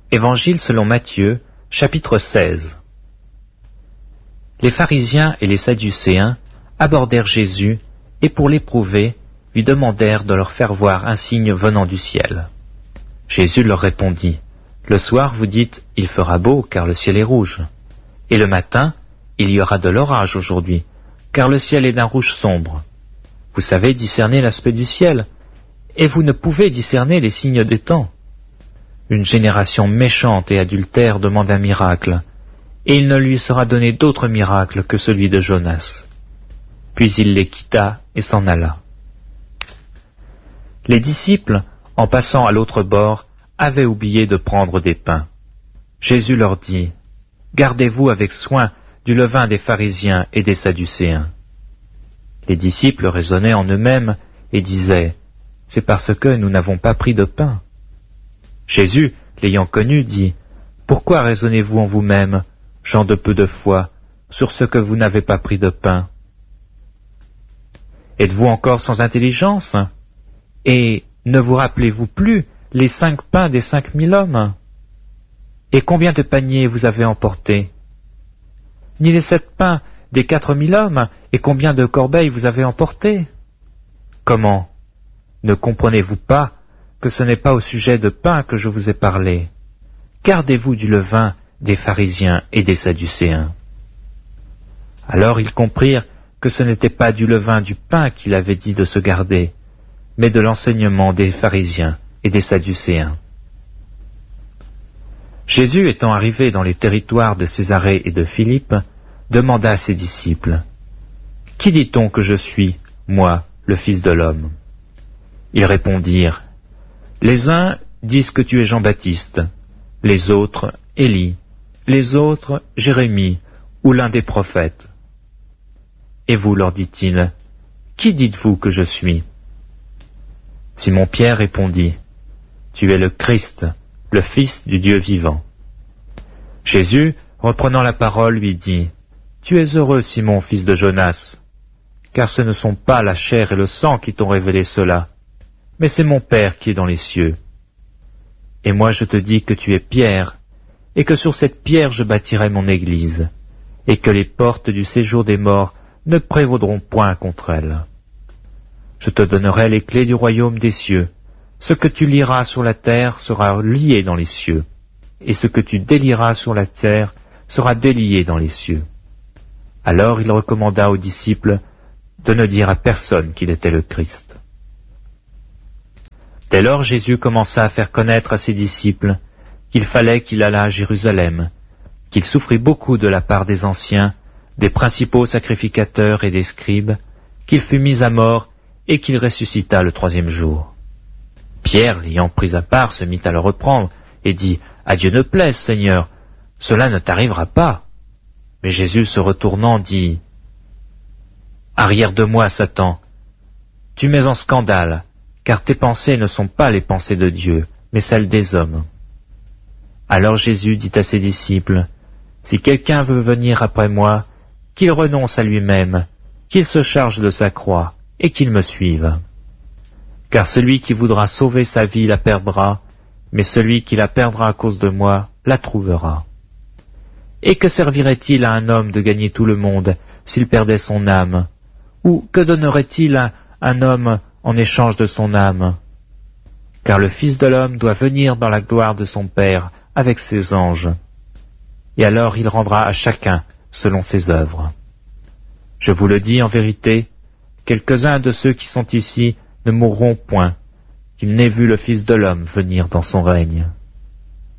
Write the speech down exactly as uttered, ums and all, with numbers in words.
Évangile selon Matthieu, chapitre seize. Les pharisiens et les sadducéens abordèrent Jésus et pour l'éprouver, lui demandèrent de leur faire voir un signe venant du ciel. Jésus leur répondit, « Le soir vous dites, il fera beau car le ciel est rouge. Et le matin, il y aura de l'orage aujourd'hui, car le ciel est d'un rouge sombre. Vous savez discerner l'aspect du ciel, et vous ne pouvez discerner les signes des temps. Une génération méchante et adultère demande un miracle, et il ne lui sera donné d'autre miracle que celui de Jonas. » Puis il les quitta et s'en alla. Les disciples, en passant à l'autre bord, avaient oublié de prendre des pains. Jésus leur dit, « Gardez-vous avec soin du levain des pharisiens et des sadducéens. » Les disciples raisonnaient en eux-mêmes et disaient, « C'est parce que nous n'avons pas pris de pain. » Jésus, l'ayant connu, dit, « Pourquoi raisonnez-vous en vous-même, gens de peu de foi, sur ce que vous n'avez pas pris de pain? Êtes-vous encore sans intelligence? Et ne vous rappelez-vous plus les cinq pains des cinq mille hommes? Et combien de paniers vous avez emportés? Ni les sept pains des quatre mille hommes, et combien de corbeilles vous avez emportés? Comment? Ne comprenez-vous pas que ce n'est pas au sujet de pain que je vous ai parlé? Gardez-vous du levain des pharisiens et des sadducéens. » Alors ils comprirent que ce n'était pas du levain du pain qu'il avait dit de se garder, mais de l'enseignement des pharisiens et des sadducéens. Jésus, étant arrivé dans les territoires de Césarée et de Philippe, demanda à ses disciples, « Qui dit-on que je suis, moi, le Fils de l'homme » Ils répondirent, « Les uns disent que tu es Jean-Baptiste, les autres, Élie, les autres, Jérémie, ou l'un des prophètes. » Et vous, leur dit-il, « Qui dites-vous que je suis » Simon-Pierre répondit, « Tu es le Christ, le Fils du Dieu vivant. » Jésus, reprenant la parole, lui dit, « Tu es heureux, Simon, fils de Jonas, car ce ne sont pas la chair et le sang qui t'ont révélé cela, mais c'est mon Père qui est dans les cieux. Et moi je te dis que tu es Pierre, et que sur cette pierre je bâtirai mon Église, et que les portes du séjour des morts ne prévaudront point contre elle. Je te donnerai les clés du royaume des cieux. Ce que tu lieras sur la terre sera lié dans les cieux, et ce que tu délieras sur la terre sera délié dans les cieux. » Alors il recommanda aux disciples de ne dire à personne qu'il était le Christ. Dès lors Jésus commença à faire connaître à ses disciples qu'il fallait qu'il allât à Jérusalem, qu'il souffrit beaucoup de la part des anciens, des principaux sacrificateurs et des scribes, qu'il fut mis à mort et qu'il ressuscita le troisième jour. Pierre, l'ayant pris à part, se mit à le reprendre et dit, « À Dieu ne plaise, Seigneur, cela ne t'arrivera pas. » Mais Jésus, se retournant, dit, « Arrière de moi, Satan, tu mets en scandale, car tes pensées ne sont pas les pensées de Dieu, mais celles des hommes. » Alors Jésus dit à ses disciples, « Si quelqu'un veut venir après moi, qu'il renonce à lui-même, qu'il se charge de sa croix, et qu'il me suive. Car celui qui voudra sauver sa vie la perdra, mais celui qui la perdra à cause de moi la trouvera. Et que servirait-il à un homme de gagner tout le monde s'il perdait son âme? Ou que donnerait-il à un homme en échange de son âme? Car le Fils de l'homme doit venir dans la gloire de son Père avec ses anges. Et alors il rendra à chacun selon ses œuvres. Je vous le dis en vérité, quelques-uns de ceux qui sont ici ne mourront point, qu'ils n'aient vu le Fils de l'homme venir dans son règne. »